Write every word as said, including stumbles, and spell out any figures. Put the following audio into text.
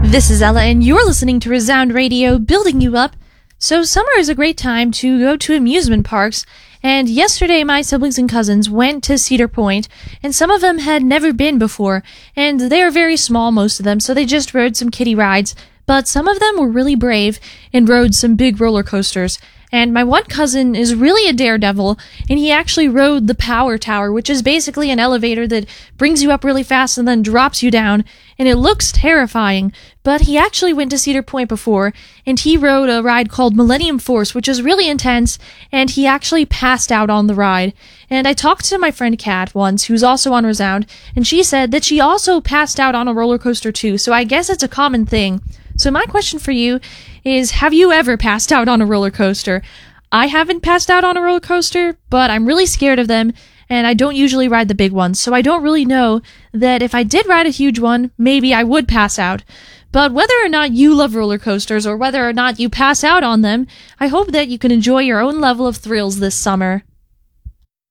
This is Ella, and you're listening to Resound Radio, building you up. So summer is a great time to go to amusement parks, and yesterday my siblings and cousins went to Cedar Point, and some of them had never been before, and they are very small, most of them, so they just rode some kiddie rides, but some of them were really brave and rode some big roller coasters. And my one cousin is really a daredevil, and he actually rode the Power Tower, which is basically an elevator that brings you up really fast and then drops you down, and it looks terrifying. But he actually went to Cedar Point before, and he rode a ride called Millennium Force, which is really intense, and he actually passed out on the ride. And I talked to my friend Kat once, who's also on Resound, and she said that she also passed out on a roller coaster too, so I guess it's a common thing. So my question for you is, have you ever passed out on a roller coaster? I haven't passed out on a roller coaster, but I'm really scared of them, and I don't usually ride the big ones, so I don't really know that if I did ride a huge one, maybe I would pass out. But whether or not you love roller coasters, or whether or not you pass out on them, I hope that you can enjoy your own level of thrills this summer.